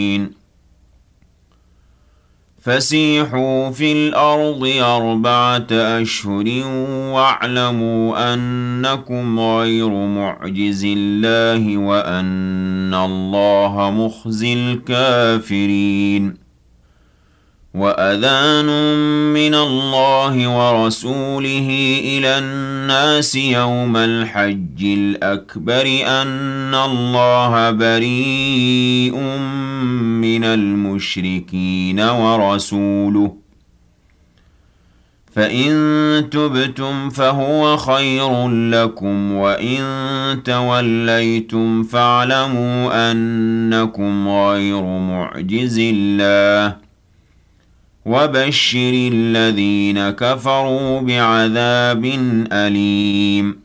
فسيحوا في الأرض 4 أشهر واعلموا أنكم غير معجز الله وأن الله مخزي الكافرين وأذان من الله ورسوله إلى الناس يوم الحج الأكبر أن الله بريء من المشركين ورسوله فإن تبتم فهو خير لكم وإن توليتم فاعلموا أنكم غير معجز الله وبشر الذين كفروا بعذاب أليم